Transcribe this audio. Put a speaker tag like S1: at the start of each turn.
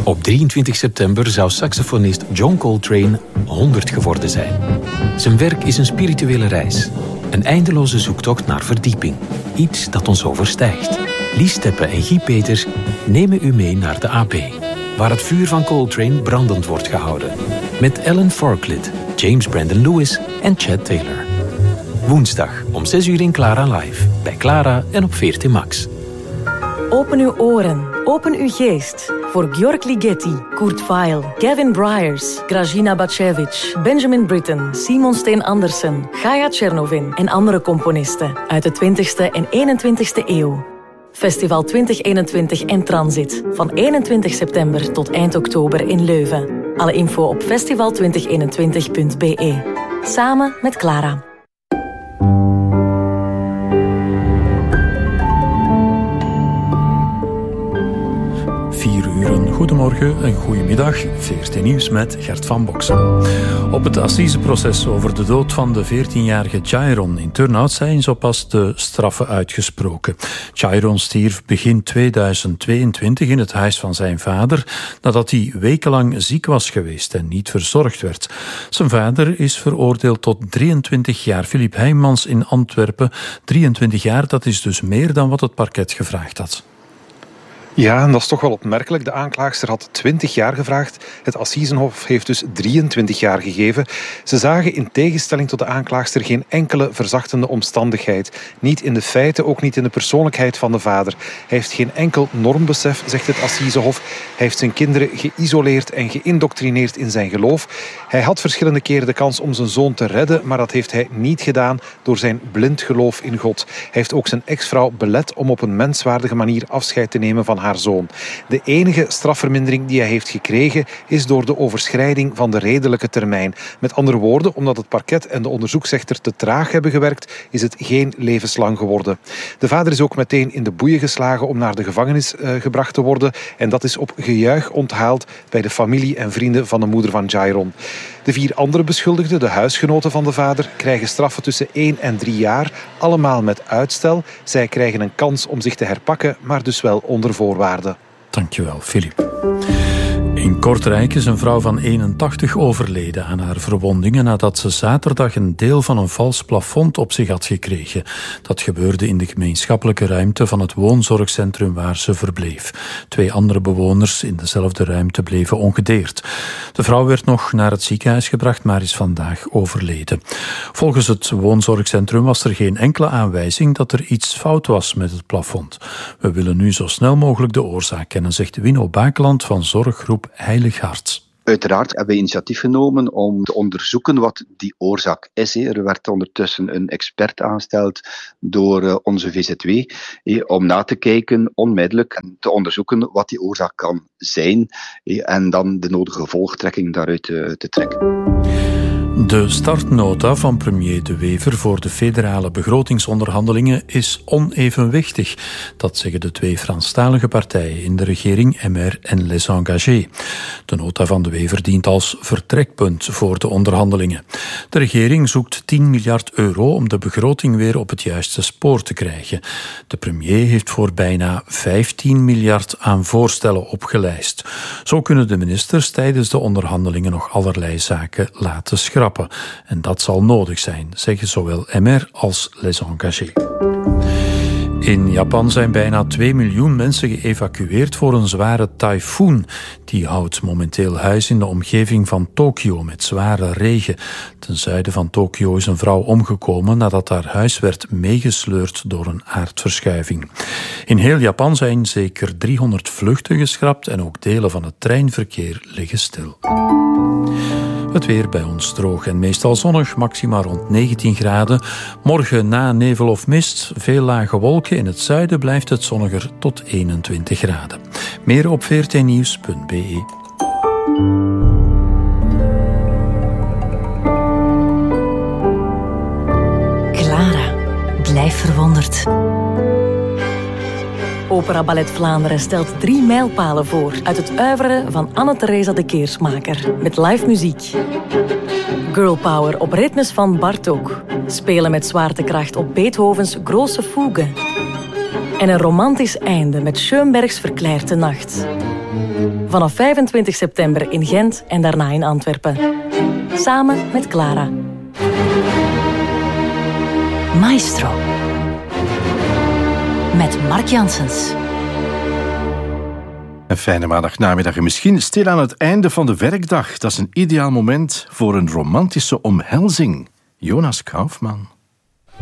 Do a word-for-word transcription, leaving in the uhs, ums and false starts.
S1: Op drieëntwintig september zou saxofonist John Coltrane honderd geworden zijn. Zijn werk is een spirituele reis. Een eindeloze zoektocht naar verdieping. Iets dat ons overstijgt. Lies Teppe en Guy Peters nemen u mee naar de A B, waar het vuur van Coltrane brandend wordt gehouden. Met Ellen Farklid, James Brandon Lewis en Chad Taylor. Woensdag om zes uur in Clara Live. Bij Clara en op V R T Max.
S2: Open uw oren, open uw geest. Voor Georg Ligeti, Kurt Weill, Gavin Bryars, Grażyna Bacevich, Benjamin Britten, Simon Steen Andersen, Gaja Tchernovin en andere componisten uit de twintigste en eenentwintigste eeuw. Festival twintig eenentwintig en Transit. Van eenentwintig september tot eind oktober in Leuven. Alle info op festival twintig eenentwintig punt b e. Samen met Clara.
S3: Vier uur, goedemorgen en goedemiddag. V R T Nieuws met Gert van Boksel. Op het assiseproces over de dood van de veertienjarige Jairon in Turnhout zijn zo pas de straffen uitgesproken. Jairon stierf begin tweeduizend tweeëntwintig in het huis van zijn vader nadat hij wekenlang ziek was geweest en niet verzorgd werd. Zijn vader is veroordeeld tot drieëntwintig jaar. Filip Heijmans in Antwerpen. drieëntwintig jaar, dat is dus meer dan wat het parket gevraagd had.
S4: Ja, en dat is toch wel opmerkelijk. De aanklaagster had twintig jaar gevraagd. Het Assisenhof heeft dus drieëntwintig jaar gegeven. Ze zagen in tegenstelling tot de aanklaagster geen enkele verzachtende omstandigheid. Niet in de feiten, ook niet in de persoonlijkheid van de vader. Hij heeft geen enkel normbesef, zegt het Assisenhof. Hij heeft zijn kinderen geïsoleerd en geïndoctrineerd in zijn geloof. Hij had verschillende keren de kans om zijn zoon te redden, maar dat heeft hij niet gedaan door zijn blind geloof in God. Hij heeft ook zijn ex-vrouw belet om op een menswaardige manier afscheid te nemen van haar haar zoon. De enige strafvermindering die hij heeft gekregen is door de overschrijding van de redelijke termijn. Met andere woorden, omdat het parket en de onderzoeksrechter te traag hebben gewerkt, is het geen levenslang geworden. De vader is ook meteen in de boeien geslagen om naar de gevangenis uh, gebracht te worden en dat is op gejuich onthaald bij de familie en vrienden van de moeder van Jairon. De vier andere beschuldigden, de huisgenoten van de vader, krijgen straffen tussen één en drie jaar, allemaal met uitstel. Zij krijgen een kans om zich te herpakken, maar dus wel onder voorwaarden.
S3: Dankjewel, Filip. In Kortrijk is een vrouw van eenentachtig overleden aan haar verwondingen nadat ze zaterdag een deel van een vals plafond op zich had gekregen. Dat gebeurde in de gemeenschappelijke ruimte van het woonzorgcentrum waar ze verbleef. Twee andere bewoners in dezelfde ruimte bleven ongedeerd. De vrouw werd nog naar het ziekenhuis gebracht, maar is vandaag overleden. Volgens het woonzorgcentrum was er geen enkele aanwijzing dat er iets fout was met het plafond. We willen nu zo snel mogelijk de oorzaak kennen, zegt Wino Bakeland van zorggroep Heilig Hart.
S5: Uiteraard hebben we initiatief genomen om te onderzoeken wat die oorzaak is. Er werd ondertussen een expert aangesteld door onze V Z W om na te kijken onmiddellijk en te onderzoeken wat die oorzaak kan zijn en dan de nodige gevolgtrekking daaruit te trekken.
S3: De startnota van premier De Wever voor de federale begrotingsonderhandelingen is onevenwichtig. Dat zeggen de twee Franstalige partijen in de regering, M R en Les Engagés. De nota van De Wever dient als vertrekpunt voor de onderhandelingen. De regering zoekt tien miljard euro om de begroting weer op het juiste spoor te krijgen. De premier heeft voor bijna vijftien miljard aan voorstellen opgelijst. Zo kunnen de ministers tijdens de onderhandelingen nog allerlei zaken laten schrappen. En dat zal nodig zijn, zeggen zowel M R als Les Engagés. In Japan zijn bijna twee miljoen mensen geëvacueerd voor een zware tyfoon. Die houdt momenteel huis in de omgeving van Tokio met zware regen. Ten zuiden van Tokio is een vrouw omgekomen nadat haar huis werd meegesleurd door een aardverschuiving. In heel Japan zijn zeker driehonderd vluchten geschrapt en ook delen van het treinverkeer liggen stil. Het weer bij ons droog en meestal zonnig, maxima rond negentien graden. Morgen na nevel of mist, veel lage wolken. In het zuiden blijft het zonniger tot eenentwintig graden. Meer op v r t nieuws punt b e.
S2: Clara, blijf verwonderd. Opera Ballet Vlaanderen stelt drie mijlpalen voor uit het oeuvre van Anne-Theresa de Keersmaker met live muziek. Girl Power op ritmes van Bartók. Spelen met zwaartekracht op Beethovens Große Fuge. En een romantisch einde met Schoenbergs Verklaarte Nacht. Vanaf vijfentwintig september in Gent en daarna in Antwerpen. Samen met Clara.
S6: Maestro. Met Mark Janssens.
S7: Een fijne maandagnamiddag en misschien stil aan het einde van de werkdag. Dat is een ideaal moment voor een romantische omhelzing. Jonas Kaufmann.